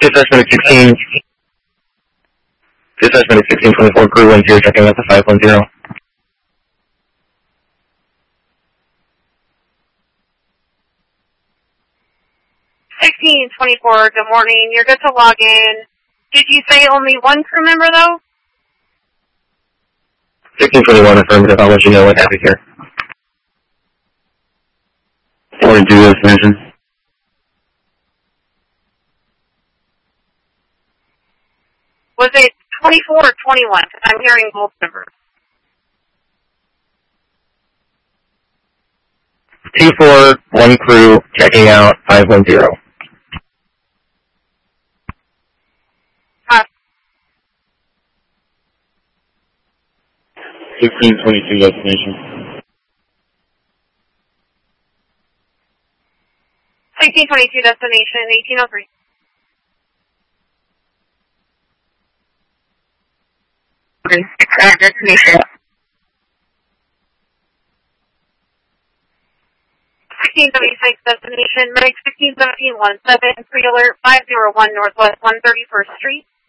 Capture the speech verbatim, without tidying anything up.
Dispatch Medic sixteen. Dispatch Medic sixteen twenty-four, crew one zero, checking out the five one zero. sixteen twenty-four, good morning. You're good to log in. Did you say only one crew member, though? sixteen twenty-one, affirmative. I'll let you know what happened here. forty-two destination. Was it twenty-four or twenty-one? I'm hearing both numbers. two four, one crew, checking out five one zero. Uh, sixteen twenty-two destination. sixteen twenty-two destination, eighteen oh three. Okay, uh, destination. sixteen seventy-six destination, Medic sixteen seventeen one seven, pre-alert five oh one Northwest one thirty-first Street.